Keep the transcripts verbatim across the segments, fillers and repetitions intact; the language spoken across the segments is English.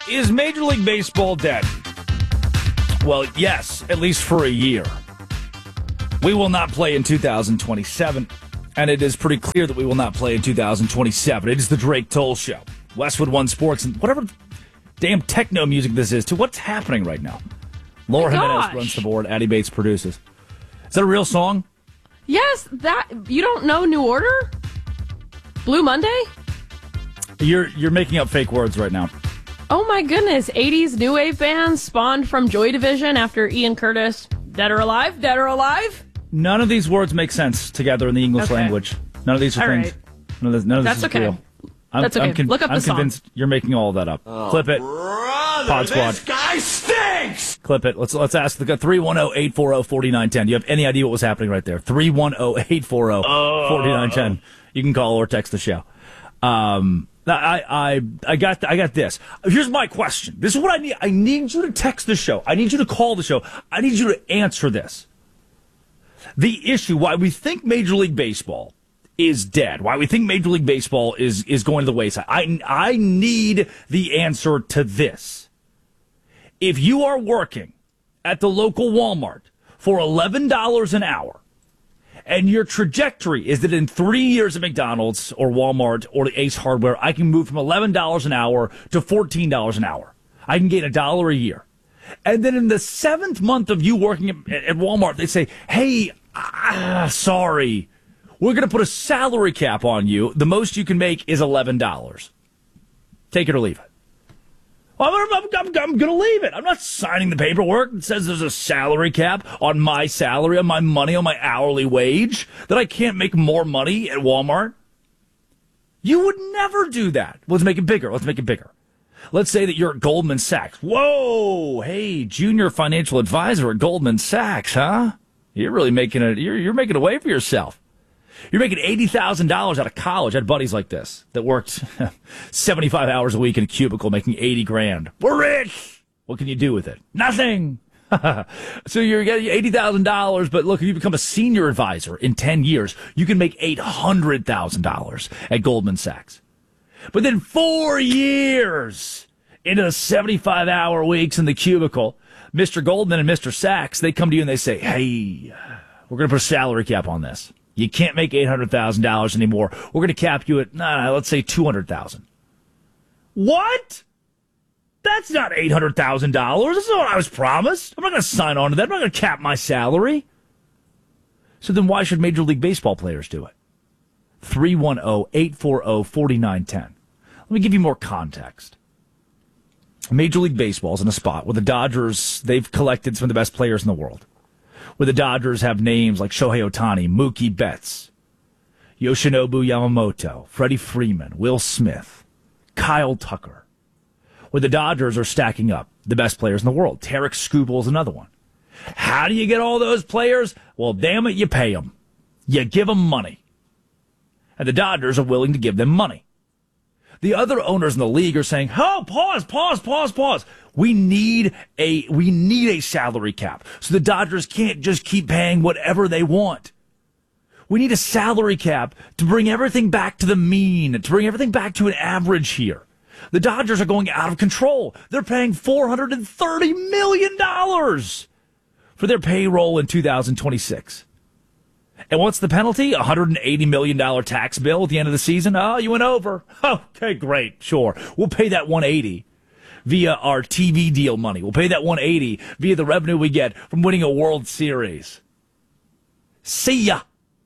Is Major League Baseball dead? Well, yes, at least for a year. We will not play in two thousand twenty-seven, and it is pretty clear that we will not play in two thousand twenty-seven. It is the Drake Toll Show. Westwood One Sports, and whatever damn techno music this is, to what's happening right now. Laura My Jimenez gosh. runs the board. Addie Bates produces. Is that a real song? Yes, that you don't know New Order? Blue Monday? You're you're making up fake words right now. Oh my goodness, eighties new wave band spawned from Joy Division after Ian Curtis. Dead or alive? Dead or alive? None of these words make sense together in the English Okay. language. None of these are All things. right. None of this, none of this That's is okay. real. I'm, That's okay. I'm con- Look up the I'm song. convinced you're making all of that up. Clip it. Brother, Pod Squad. this guy stinks! Clip it. Let's let's ask the three one zero, eight four zero, four nine one zero. Do you have any idea what was happening right there? three one zero, eight four zero, four nine one zero. You can call or text the show. Um, I I I got I got this. Here's my question. This is what I need. I need you to text the show. I need you to call the show. I need you to answer this. The issue why we think Major League Baseball is dead, why we think Major League Baseball is is going to the wayside. I I need the answer to this. If you are working at the local Walmart for eleven dollars an hour, and your trajectory is that in three years at McDonald's or Walmart or the Ace Hardware, I can move from eleven dollars an hour to fourteen dollars an hour. I can gain a dollar a year. And then in the seventh month of you working at, at Walmart, they say, hey, ah, sorry, we're going to put a salary cap on you. The most you can make is eleven dollars. Take it or leave it. Well, I'm, I'm, I'm, I'm going to leave it. I'm not signing the paperwork that says there's a salary cap on my salary, on my money, on my hourly wage, that I can't make more money at Walmart. You would never do that. Let's make it bigger. Let's make it bigger. Let's say that you're at Goldman Sachs. Whoa, hey, junior financial advisor at Goldman Sachs, huh? You're really making it. You're, you're making a way for yourself. You're making eighty thousand dollars out of college. I had buddies like this that worked seventy-five hours a week in a cubicle making eighty grand. We're rich. What can you do with it? Nothing. So you're getting eighty thousand dollars, but look, if you become a senior advisor in ten years, you can make eight hundred thousand dollars at Goldman Sachs. But then four years into the seventy-five hour weeks in the cubicle, Mister Goldman and Mister Sachs, they come to you and they say, hey, we're going to put a salary cap on this. You can't make eight hundred thousand dollars anymore. We're going to cap you at, nah, let's say two hundred thousand dollars. What? That's not eight hundred thousand dollars. That's not what I was promised. I'm not going to sign on to that. I'm not going to cap my salary. So then why should Major League Baseball players do it? three one zero, eight four zero, four nine one zero. Let me give you more context. Major League Baseball is in a spot where the Dodgers, they've collected some of the best players in the world. Where the Dodgers have names like Shohei Ohtani, Mookie Betts, Yoshinobu Yamamoto, Freddie Freeman, Will Smith, Kyle Tucker. Where the Dodgers are stacking up the best players in the world. Tarek Skubal is another one. How do you get all those players? Well, damn it, you pay them. You give them money. And the Dodgers are willing to give them money. The other owners in the league are saying, "Oh, pause, pause, pause, pause. We need a we need a salary cap, so the Dodgers can't just keep paying whatever they want. We need a salary cap to bring everything back to the mean, to bring everything back to an average here. The Dodgers are going out of control. They're paying four hundred thirty million dollars for their payroll in two thousand twenty-six. And what's the penalty? A one hundred eighty million dollars tax bill at the end of the season? Oh, you went over. Okay, great, sure. We'll pay that one hundred eighty via our T V deal money. We'll pay that one hundred eighty via the revenue we get from winning a World Series. See ya.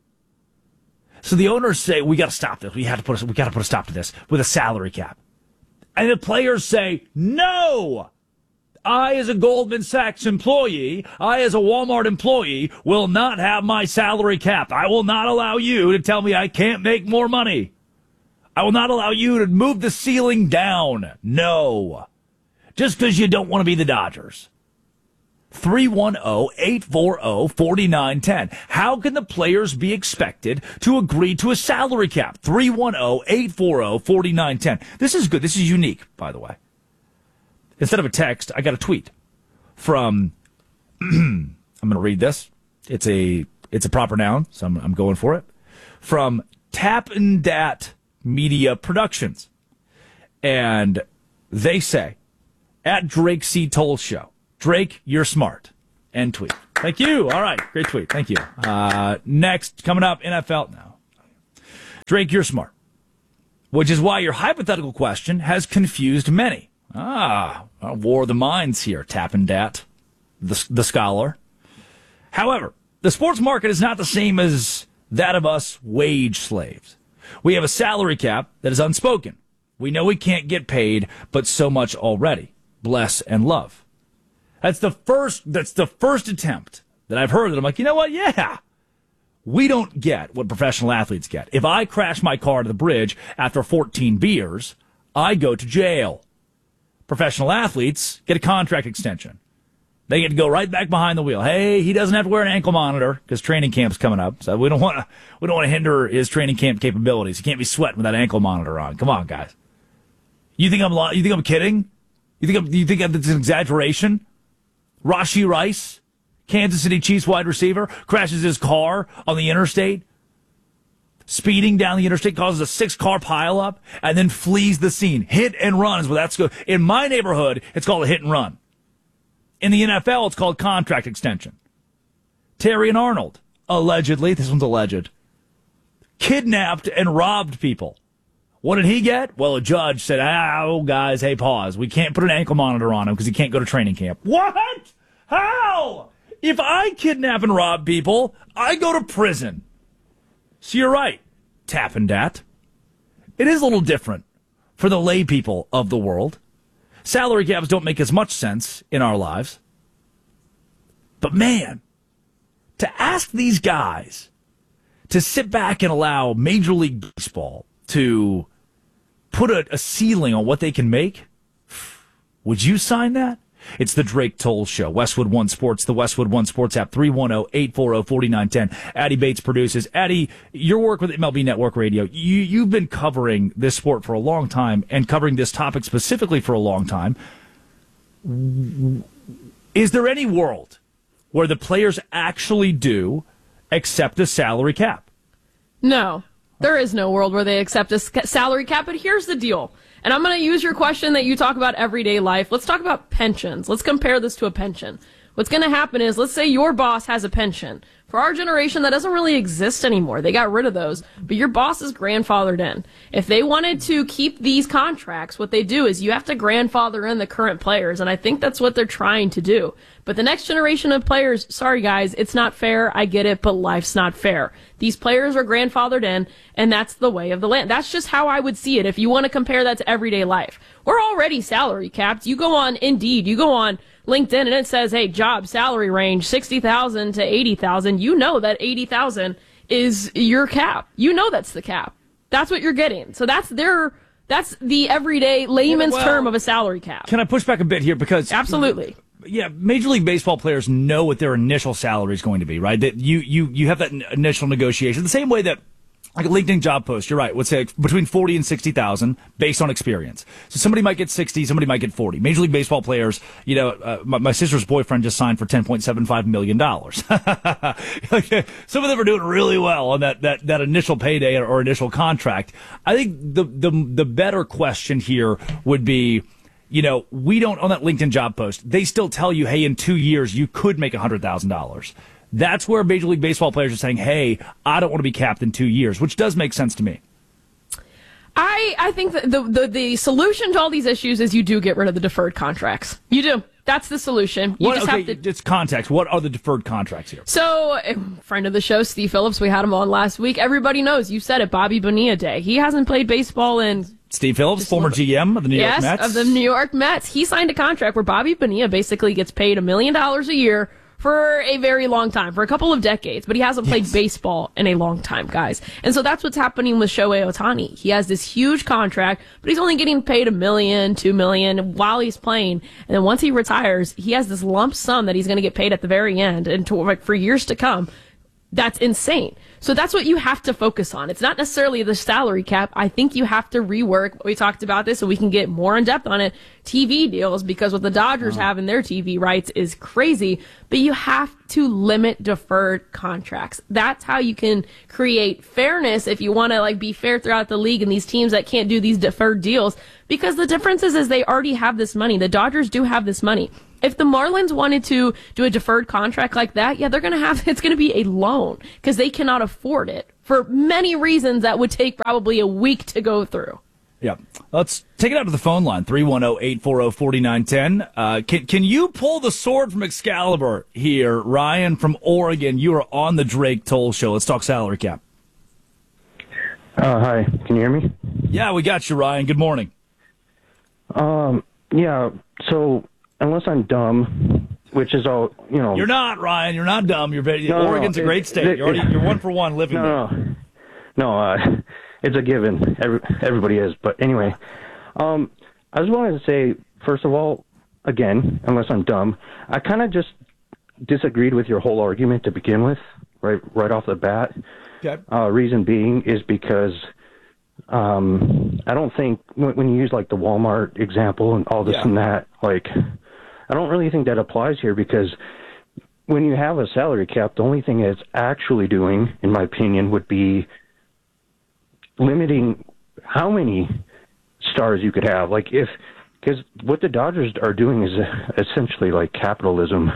So the owners say, we got to stop this. We have to put a, we got to put a stop to this with a salary cap. And the players say, no. I, as a Goldman Sachs employee, I, as a Walmart employee, will not have my salary capped. I will not allow you to tell me I can't make more money. I will not allow you to move the ceiling down. No. Just because you don't want to be the Dodgers. three one zero, eight four zero, four nine one zero. How can the players be expected to agree to a salary cap? three one zero, eight four zero, four nine one zero. This is good. This is unique, by the way. Instead of a text, I got a tweet from, I'm going to read this. It's a it's a proper noun, so I'm, I'm going for it. From Tap Dat Media Productions. And they say, At Drake C. Toll Show. Drake, you're smart. End tweet. Thank you. All right. Great tweet. Thank you. Uh, next, coming up, N F L now. Drake, you're smart. Which is why your hypothetical question has confused many. Ah, a war of the minds here, Tappin' Dat, the, the scholar. However, the sports market is not the same as that of us wage slaves. We have a salary cap that is unspoken. We know we can't get paid, but so much already. Bless and love. That's the first, that's the first attempt that I've heard that I'm like, you know what? Yeah. We don't get what professional athletes get. If I crash my car to the bridge after fourteen beers, I go to jail. Professional athletes get a contract extension. They get to go right back behind the wheel. Hey, he doesn't have to wear an ankle monitor because training camp's coming up. So we don't want to, we don't want to hinder his training camp capabilities. He can't be sweating with that ankle monitor on. Come on, guys. You think I'm, you think I'm kidding? You think I'm, you think it's an exaggeration? Rashee Rice, Kansas City Chiefs wide receiver, crashes his car on the interstate, speeding down the interstate, causes a six-car pileup, and then flees the scene. Hit and run is what that's good. In my neighborhood, it's called a hit and run. In the N F L, it's called contract extension. Terry and Arnold, allegedly, this one's alleged, kidnapped and robbed people. What did he get? Well, a judge said, oh, guys, hey, pause. We can't put an ankle monitor on him because he can't go to training camp. What? How? If I kidnap and rob people, I go to prison. So you're right, Tappin' Dat. It is a little different for the lay people of the world. Salary caps don't make as much sense in our lives. But man, to ask these guys to sit back and allow Major League Baseball to put a, a ceiling on what they can make, would you sign that? It's the Drake Toll Show. Westwood One Sports, the Westwood One Sports app, three one zero, eight four zero, four nine one zero. Addie Bates produces. Addie, your work with M L B Network Radio, you, you've been covering this sport for a long time and covering this topic specifically for a long time. Is there any world where the players actually do accept a salary cap? No. There is no world where they accept a salary cap, but here's the deal. And I'm going to use your question that you talk about everyday life. Let's talk about pensions. Let's compare this to a pension. What's going to happen is, let's say your boss has a pension. For our generation, that doesn't really exist anymore. They got rid of those. But your boss is grandfathered in. If they wanted to keep these contracts, what they do is you have to grandfather in the current players. And I think that's what they're trying to do. But the next generation of players, sorry guys, it's not fair. I get it, but life's not fair. These players are grandfathered in, and that's the way of the land. That's just how I would see it if you want to compare that to everyday life. We're already salary capped. You go on Indeed, you go on LinkedIn, and it says, hey, job salary range sixty thousand to eighty thousand. You know that eighty thousand is your cap. You know that's the cap. That's what you're getting. So that's their that's the everyday layman's well, term of a salary cap. Can I push back a bit here? Because absolutely. Yeah, Major League Baseball players know what their initial salary is going to be, right? That you you you have that initial negotiation. The same way that, like a LinkedIn job post, you're right, would say between forty and sixty thousand based on experience. So somebody might get sixty, somebody might get forty. Major League Baseball players, you know, uh, my, my sister's boyfriend just signed for ten point seven five million dollars. Some of them are doing really well on that, that, that initial payday or, or initial contract. I think the, the, the better question here would be, you know, we don't, on that LinkedIn job post, they still tell you, hey, in two years, you could make one hundred thousand dollars. That's where Major League Baseball players are saying, hey, I don't want to be capped in two years, which does make sense to me. I, I think that the, the, the solution to all these issues is you do get rid of the deferred contracts. You do. That's the solution. You what, just okay, have to. It's context. What are the deferred contracts here? So, friend of the show, Steve Phillips, we had him on last week. Everybody knows, you said it, Bobby Bonilla Day. He hasn't played baseball in... Steve Phillips, former G M of the New yes, York Mets. of the New York Mets. He signed a contract where Bobby Bonilla basically gets paid a million dollars a year for a very long time, for a couple of decades, but he hasn't played yes. baseball in a long time, guys. And so that's what's happening with Shohei Ohtani. He has this huge contract, but he's only getting paid a million, two million while he's playing. And then once he retires, he has this lump sum that he's going to get paid at the very end and to, like, for years to come. That's insane. So that's what you have to focus on. It's not necessarily the salary cap. I think you have to rework. We talked about this, so we can get more in depth on it. T V deals, because what the Dodgers oh. have in their T V rights is crazy. But you have to limit deferred contracts. That's how you can create fairness if you want to like be fair throughout the league. And these teams that can't do these deferred deals, because the difference is, is they already have this money. The Dodgers do have this money. If the Marlins wanted to do a deferred contract like that, yeah, they're going to have, it's going to be a loan because they cannot afford it for many reasons that would take probably a week to go through. Yeah. Let's take it out to the phone line, three one zero, eight four zero, four nine one zero. Uh, can, can you pull the sword from Excalibur here? Ryan from Oregon, you are on the Drake Toll Show. Let's talk salary cap. Uh, hi, can you hear me? Yeah, we got you, Ryan. Good morning. Um, yeah, so unless I'm dumb, which is all, you know. You're not, Ryan. You're not dumb. You're very, no, Oregon's no, a great it, state. it, you're, already, you're one for one living no, there. No, no, uh, it's a given. Every, everybody is. But anyway, um, I just wanted to say, first of all, again, unless I'm dumb, I kind of just disagreed with your whole argument to begin with, right, right off the bat. Okay. Uh, reason being is because um, I don't think when, when you use like the Walmart example and all this yeah. and that, like I don't really think that applies here because when you have a salary cap, the only thing it's actually doing, in my opinion, would be limiting how many stars you could have. Like if, because what the Dodgers are doing is essentially like capitalism.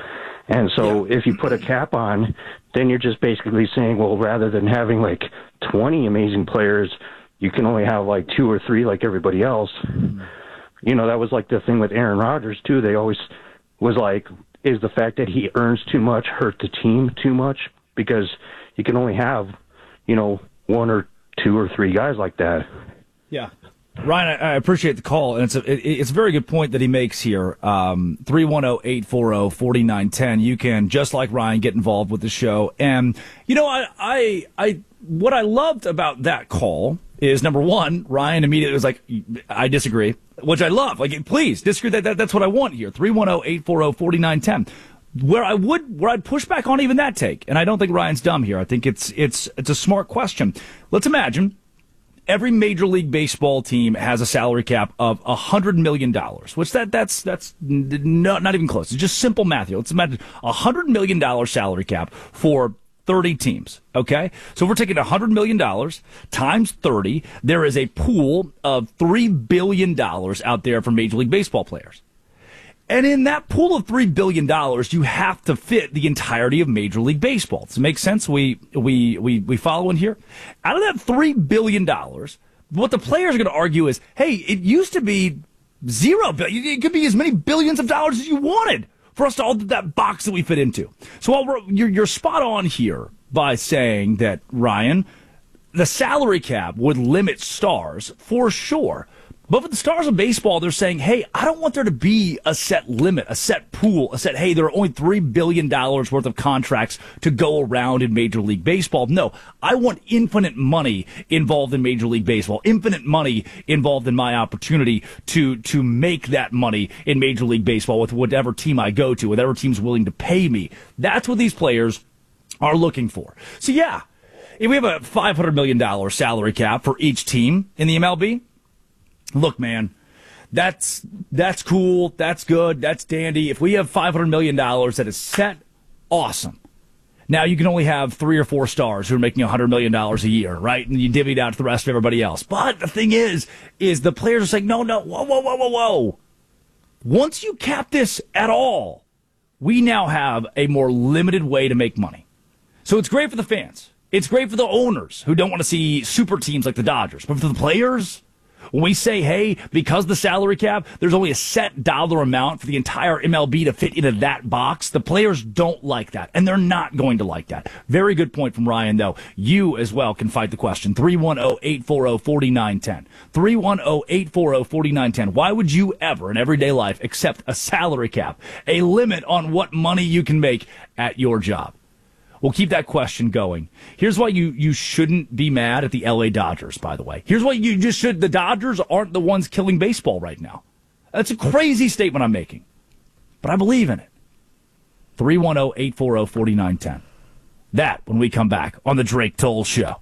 And so yeah. if you put a cap on, then you're just basically saying, well, rather than having like twenty amazing players, you can only have like two or three like everybody else. Mm-hmm. You know, that was like the thing with Aaron Rodgers too. They always was like, is the fact that he earns too much hurt the team too much? Because you can only have, you know, one or two or three guys like that. Yeah. Ryan, I, I appreciate the call, and it's a, it, it's a very good point that he makes here. Um, three one zero, eight four zero, four nine one zero. You can, just like Ryan, get involved with the show. And, you know, I, I, I, what I loved about that call is, number one, Ryan immediately was like, I disagree, which I love. Like, please, disagree. That, that That's what I want here. three one zero, eight four zero, four nine one zero. Where I would, where I'd push back on even that take, and I don't think Ryan's dumb here. I think it's, it's, it's a smart question. Let's imagine every Major League Baseball team has a salary cap of one hundred million dollars, which that that's that's not, not even close. It's just simple math here. Let's imagine a one hundred million dollars salary cap for thirty teams, okay? So we're taking one hundred million dollars times thirty. There is a pool of three billion dollars out there for Major League Baseball players. And in that pool of three billion dollars, you have to fit the entirety of Major League Baseball. Does it make sense? We we we we follow in here? Out of that three billion dollars, what the players are going to argue is, hey, it used to be zero billion. It could be as many billions of dollars as you wanted for us to all that box that we fit into. So while we're, you're, you're spot on here by saying that, Ryan, the salary cap would limit stars for sure. But for the stars of baseball, they're saying, hey, I don't want there to be a set limit, a set pool, a set, hey, there are only three billion dollars worth of contracts to go around in Major League Baseball. No, I want infinite money involved in Major League Baseball, infinite money involved in my opportunity to, to make that money in Major League Baseball with whatever team I go to, whatever team's willing to pay me. That's what these players are looking for. So, yeah, if we have a five hundred million dollars salary cap for each team in the M L B, look, man, that's that's cool, that's good, that's dandy. If we have five hundred million dollars that is set, awesome. Now you can only have three or four stars who are making one hundred million dollars a year, right? And you divvy it out to the rest of everybody else. But the thing is, is the players are saying, no, no, whoa, whoa, whoa, whoa, whoa. Once you cap this at all, we now have a more limited way to make money. So it's great for the fans. It's great for the owners who don't want to see super teams like the Dodgers. But for the players, when we say, hey, because the salary cap, there's only a set dollar amount for the entire M L B to fit into that box, the players don't like that, and they're not going to like that. Very good point from Ryan, though. You, as well, can fight the question. three one zero, eight four zero, four nine one zero. three one zero, eight four zero, four nine one zero. Why would you ever, in everyday life, accept a salary cap, a limit on what money you can make at your job? We'll keep that question going. Here's why you, you shouldn't be mad at the L A Dodgers, by the way. Here's why you just should. The Dodgers aren't the ones killing baseball right now. That's a crazy statement I'm making, but I believe in it. three one zero, eight four zero, four nine one zero. That when we come back on the Drake Toll Show.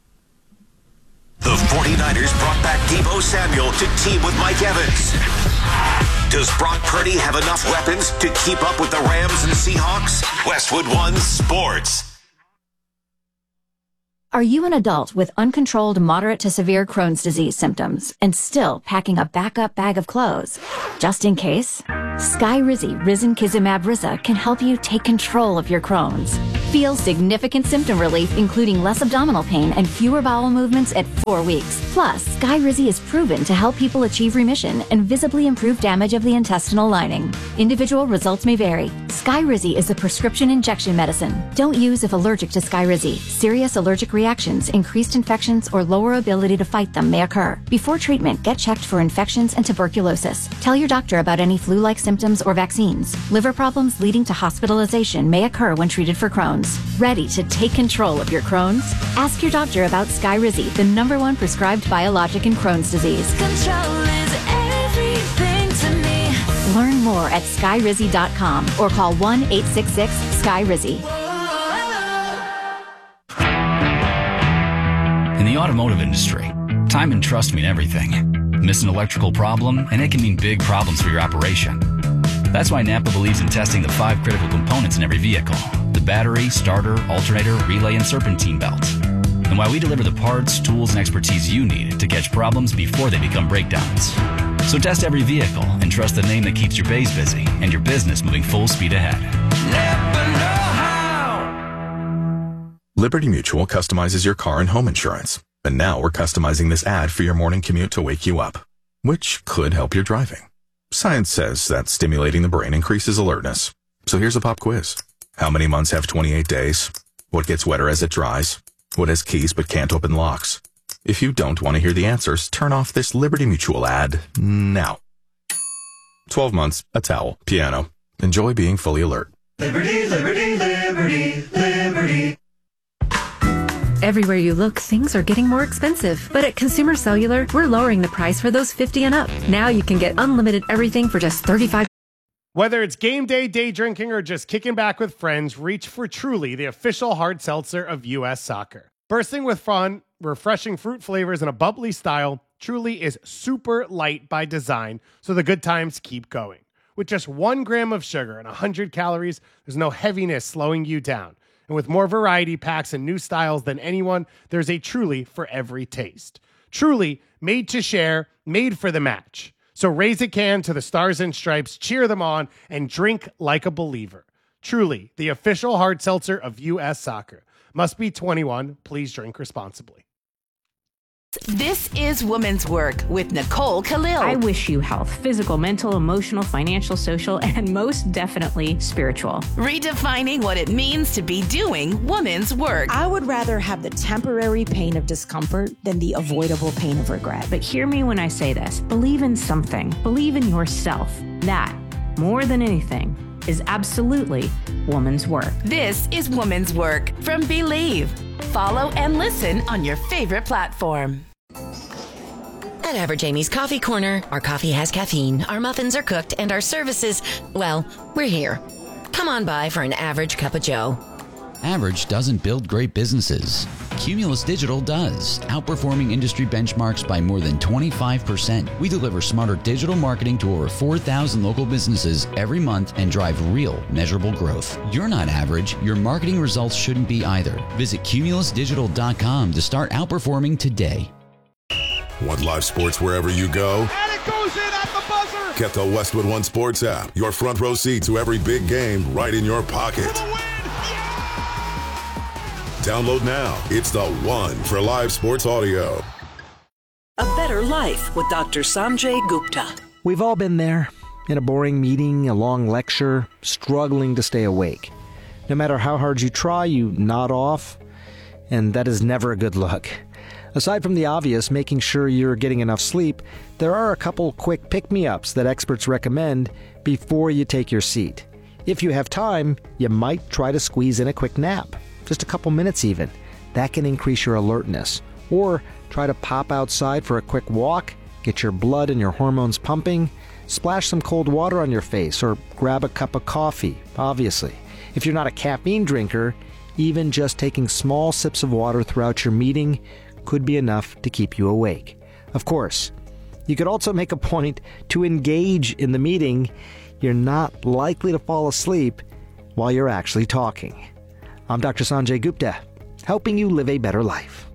The 49ers brought back Deebo Samuel to team with Mike Evans. Does Brock Purdy have enough weapons to keep up with the Rams and Seahawks? Westwood One Sports. Are you an adult with uncontrolled moderate to severe Crohn's disease symptoms and still packing a backup bag of clothes? Just in case, Skyrizi Risankizumab Riza can help you take control of your Crohn's. Feel significant symptom relief, including less abdominal pain and fewer bowel movements at four weeks. Plus, Skyrizi is proven to help people achieve remission and visibly improve damage of the intestinal lining. Individual results may vary. Skyrizi is a prescription injection medicine. Don't use if allergic to Skyrizi. Serious allergic reactions, increased infections, or lower ability to fight them may occur. Before treatment, get checked for infections and tuberculosis. Tell your doctor about any flu-like symptoms or vaccines. Liver problems leading to hospitalization may occur when treated for Crohn's. Ready to take control of your Crohn's? Ask your doctor about Skyrizi, the number one prescribed biologic in Crohn's disease. Control is everything to me. Learn more at skyrizi dot com or call one eight six six Sky Rizi. In the automotive industry, time and trust mean everything. Miss an electrical problem, and it can mean big problems for your operation. That's why Napa believes in testing the five critical components in every vehicle: the battery, starter, alternator, relay, and serpentine belt. And why we deliver the parts, tools, and expertise you need to catch problems before they become breakdowns. So test every vehicle and trust the name that keeps your bays busy and your business moving full speed ahead. Napa know-how. Liberty Mutual customizes your car and home insurance. And now we're customizing this ad for your morning commute to wake you up, which could help your driving. Science says that stimulating the brain increases alertness. So here's a pop quiz. How many months have twenty-eight days? What gets wetter as it dries? What has keys but can't open locks? If you don't want to hear the answers, turn off this Liberty Mutual ad now. twelve months, a towel, piano. Enjoy being fully alert. Liberty, liberty, liberty, liberty. Everywhere you look, things are getting more expensive. But at Consumer Cellular, we're lowering the price for those fifty and up. Now you can get unlimited everything for just thirty-five dollars. Whether it's game day, day drinking, or just kicking back with friends, reach for Truly, the official hard seltzer of U S Soccer. Bursting with fun, refreshing fruit flavors, and a bubbly style, Truly is super light by design, so the good times keep going. With just one gram of sugar and one hundred calories, there's no heaviness slowing you down. And with more variety packs and new styles than anyone, there's a Truly for every taste. Truly, made to share, made for the match. So raise a can to the Stars and Stripes, cheer them on, and drink like a believer. Truly, the official hard seltzer of U S Soccer. Must be twenty-one. Please drink responsibly. This is Women's Work with Nicole Khalil. I wish you health, physical, mental, emotional, financial, social, and most definitely spiritual. Redefining what it means to be doing women's work. I would rather have the temporary pain of discomfort than the avoidable pain of regret. But hear me when I say this. Believe in something. Believe in yourself. That, more than anything, is absolutely woman's work. This is Woman's Work from Believe. Follow and listen on your favorite platform. At Average Amy's Coffee Corner, our coffee has caffeine, our muffins are cooked, and our services, well, we're here. Come on by for an average cup of joe. Average doesn't build great businesses. Cumulus Digital does, outperforming industry benchmarks by more than twenty-five percent. We deliver smarter digital marketing to over four thousand local businesses every month and drive real, measurable growth. You're not average. Your marketing results shouldn't be either. Visit cumulus digital dot com to start outperforming today. Want live sports wherever you go? And it goes in at the buzzer! Get the Westwood One Sports app. Your front row seat to every big game right in your pocket. Download now. It's the one for live sports audio. A Better Life with Doctor Sanjay Gupta. We've all been there. In a boring meeting, a long lecture, struggling to stay awake. No matter how hard you try, you nod off, and that is never a good look. Aside from the obvious, making sure you're getting enough sleep, there are a couple quick pick-me-ups that experts recommend before you take your seat. If you have time, you might try to squeeze in a quick nap. Just a couple minutes even. That can increase your alertness. Or try to pop outside for a quick walk, get your blood and your hormones pumping, splash some cold water on your face, or grab a cup of coffee, obviously. If you're not a caffeine drinker, even just taking small sips of water throughout your meeting could be enough to keep you awake. Of course, you could also make a point to engage in the meeting. You're not likely to fall asleep while you're actually talking. I'm Doctor Sanjay Gupta. helping you live a better life.